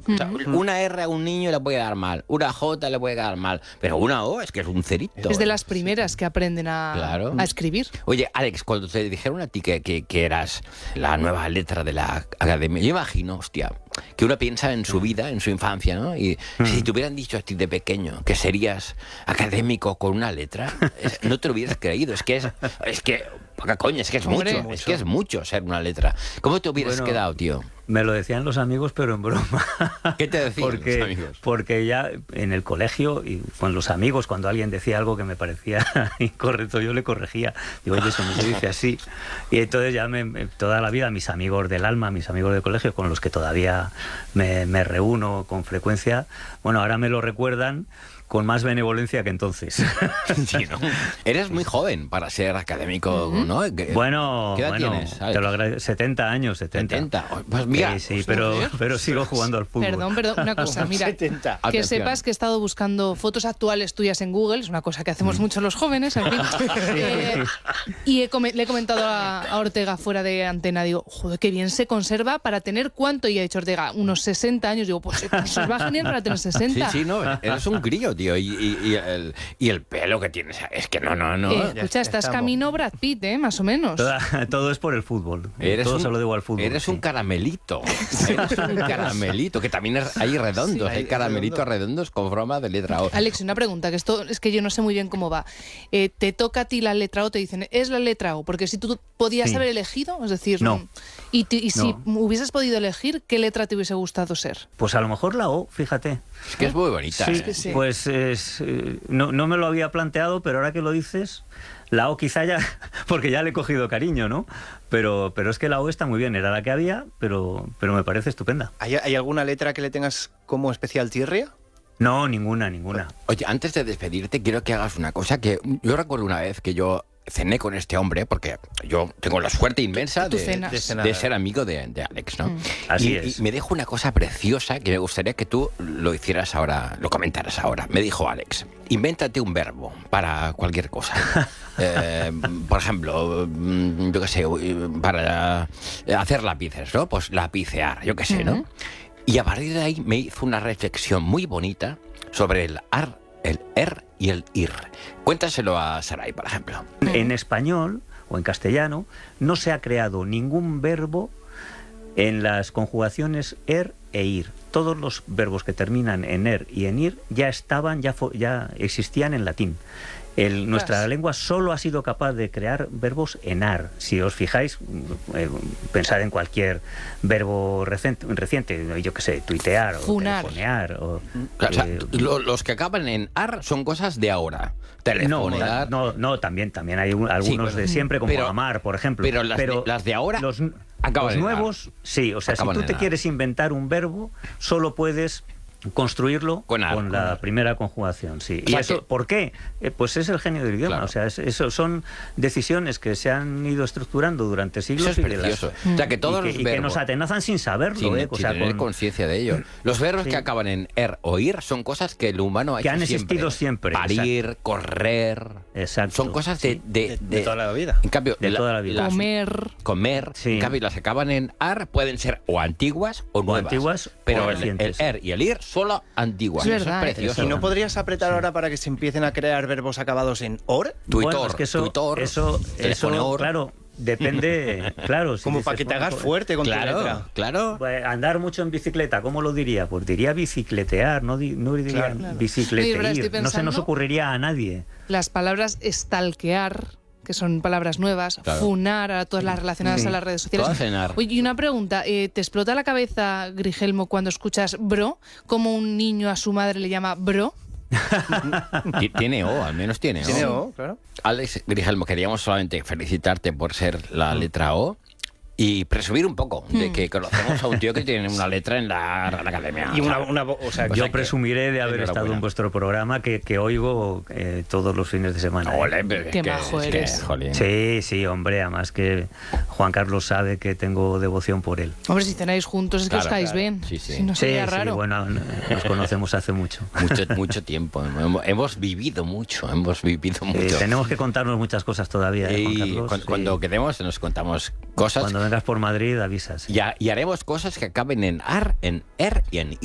O sea, una R a un niño le puede dar mal, una J le puede dar mal, pero una O es que es un cerito. Es de las primeras que aprenden a escribir. Oye, Alex, cuando te dijeron a ti que eras la nueva letra de la academia, yo imagino, hostia, que uno piensa en su vida, en su infancia, ¿no? Y si te hubieran dicho a ti de pequeño que serías académico con una letra, no te lo hubieras creído. Es que poca coña, es que es mucho. Es que es mucho ser una letra. ¿Cómo te hubieras quedado, tío? Me lo decían los amigos, pero en broma. ¿Qué te decían los amigos? Porque ya en el colegio y con los amigos, cuando alguien decía algo que me parecía incorrecto, yo le corregía. Digo, oye, eso no se dice así. Y entonces ya toda la vida mis amigos del alma, mis amigos del colegio, con los que todavía me reúno con frecuencia, bueno, ahora me lo recuerdan con más benevolencia que entonces. Sí, ¿no? Eres muy joven para ser académico, ¿no? Bueno, ¿qué edad tienes? Te lo agradezco. 70 años, 70. Pues mira, sí, pero sigo jugando al fútbol. Perdón, una cosa, mira, 70. que sepas que he estado buscando fotos actuales tuyas en Google, es una cosa que hacemos mucho los jóvenes, en fin. Y le he comentado a Ortega fuera de antena, digo, joder, qué bien se conserva para tener ¿cuánto? Y ha dicho Ortega, unos 60 años. Digo, pues se conserva genial para tener 60. Sí, no, eres un crío, tío, y el pelo que tienes, es que no. Escucha, estás camino Brad Pitt, más o menos. Todo es por el fútbol. Todo se lo debo al fútbol. Eres un caramelito. Eres un caramelito, que también hay redondos, hay caramelitos redondos con forma de letra O. Alex, una pregunta, que esto es que yo no sé muy bien cómo va. Te toca a ti la letra O, te dicen, es la letra O, porque si tú podías haber elegido, es decir, no. Y si hubieses podido elegir, ¿qué letra te hubiese gustado ser? Pues a lo mejor la O, fíjate. Es que es muy bonita. Sí. Pues no me lo había planteado, pero ahora que lo dices, la O quizá ya, porque ya le he cogido cariño, ¿no? Pero es que la O está muy bien, era la que había, pero me parece estupenda. ¿Hay alguna letra que le tengas como especial tirria? No, ninguna. Oye, antes de despedirte, quiero que hagas una cosa que yo recuerdo una vez que yo cené con este hombre, porque yo tengo la suerte inmensa de ser amigo de Alex, ¿no? Así es. Y me dijo una cosa preciosa que me gustaría que tú lo hicieras ahora, lo comentaras ahora. Me dijo Alex, invéntate un verbo para cualquier cosa. Por ejemplo, yo qué sé, para hacer lápices, ¿no? Pues lapicear, yo qué sé, ¿no? Y a partir de ahí me hizo una reflexión muy bonita sobre el ar, el er y el ir. Cuéntaselo a Saray, por ejemplo. En español o en castellano no se ha creado ningún verbo en las conjugaciones er e ir. Todos los verbos que terminan en er y en ir ya existían en latín. Nuestra lengua solo ha sido capaz de crear verbos en ar. Si os fijáis, pensad en cualquier verbo reciente, yo qué sé, tuitear o telefonear. Los que acaban en ar son cosas de ahora. Telefonear. No, también hay algunos de siempre, como amar, por ejemplo. Pero las de ahora acaban los nuevos, sí. O sea, si tú te quieres inventar un verbo, solo puedes construirlo con la primera conjugación, sí. ¿Y eso por qué? Pues es el genio del idioma. Claro. O sea, eso son decisiones que se han ido estructurando durante siglos. Eso es precioso. O sea, que todos los verbos, que nos atenazan sin saberlo, sin tener conciencia de ello. Los verbos que acaban en er o ir son cosas que el humano ha hecho han existido siempre. Parir, correr. Exacto. Son cosas de toda la vida. En cambio, de toda la vida. Comer. Sí. En cambio, las que acaban en ar pueden ser o antiguas o nuevas. Pero el er y el ir solo antiguas. Es verdad, eso es precioso. ¿Y no podrías apretar ahora para que se empiecen a crear verbos acabados en or? Bueno, es que eso claro, depende, claro. Como para que te hagas fuerte con tu letra. Claro. Andar mucho en bicicleta, ¿cómo lo diría? Pues diría bicicletear, no diría bicicletear. No se nos ocurriría a nadie. Las palabras stalkear, que son palabras nuevas, funar, a todas las relacionadas a las redes sociales. Oye, y una pregunta, ¿te explota la cabeza, Grigelmo, cuando escuchas bro? ¿Cómo un niño a su madre le llama bro? Tiene O, al menos tiene O. Tiene O, claro. Alex Grigelmo, queríamos solamente felicitarte por ser la letra O y presumir un poco de que conocemos a un tío que tiene una letra en la academia. Y yo presumiré de haber estado en vuestro programa que oigo todos los fines de semana. Qué majo eres. Sí, hombre, además que Juan Carlos sabe que tengo devoción por él. Hombre, si cenáis juntos es que os caéis bien. Sí. Si no sería raro. Sí, bueno, nos conocemos hace mucho. Mucho tiempo. Hemos vivido mucho. Tenemos que contarnos muchas cas todavía, y Juan Carlos. Cuando quedemos nos contamos cosas. Cuando vengas por Madrid avisas. Y haremos cosas que acaben en ar, en er y en